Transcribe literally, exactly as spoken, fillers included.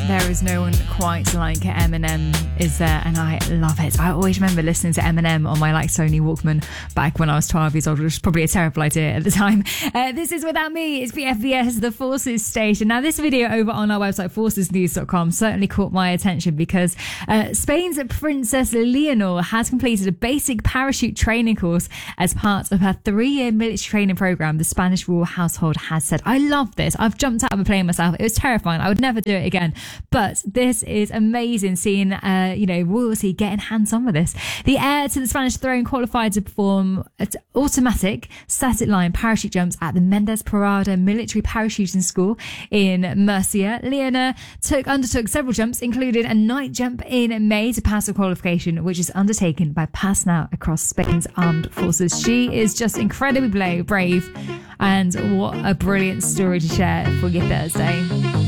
There is no one quite like Eminem, is there? And I love it. I always remember listening to Eminem on my like Sony Walkman back when I was twelve years old, which was probably a terrible idea at the time. Uh, this is Without Me. It's B F B S, the Forces station. Now, this video over on our website, forces news dot com, certainly caught my attention because uh, Spain's Princess Leonor has completed a basic parachute training course as part of her three-year military training program, the Spanish royal household has said. I love this. I've jumped out of a plane myself. It was terrifying. I would never do it again. But this is amazing seeing, uh, you know, royalty getting hands-on with this. The heir to the Spanish throne qualified to perform automatic static line parachute jumps at the Mendes Parada Military Parachuting School in Murcia. Leonor took undertook several jumps, including a night jump in May to pass the qualification, which is undertaken by personnel across Spain's armed forces. She is just incredibly brave, and what a brilliant story to share for your Thursday.